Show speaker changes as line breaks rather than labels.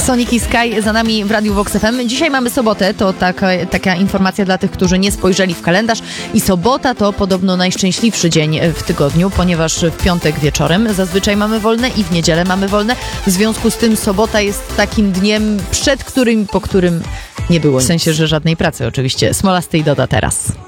Sonic i Sky za nami w Radiu Vox FM. Dzisiaj mamy sobotę, to taka informacja dla tych, którzy nie spojrzeli w kalendarz. I sobota to podobno najszczęśliwszy dzień w tygodniu, ponieważ w piątek wieczorem zazwyczaj mamy wolne i w niedzielę mamy wolne. W związku z tym sobota jest takim dniem, przed którym, po którym nie było. W sensie, że żadnej pracy oczywiście. Smolasty i Doda teraz.